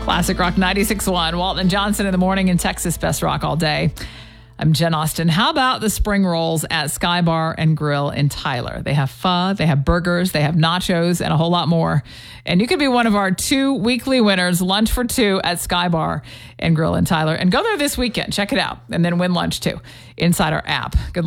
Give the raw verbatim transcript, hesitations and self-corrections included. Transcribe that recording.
Classic Rock ninety-six point one. Walton and Johnson in the morning in Texas Best Rock all day. I'm Jen Austen. How about the spring rolls at Sky Bar and Grill in Tyler? They have pho, they have burgers, they have nachos, and a whole lot more. And you could be one of our two weekly winners, lunch for two at Sky Bar and Grill in Tyler. And go there this weekend. Check it out. And then win lunch too inside our app. Good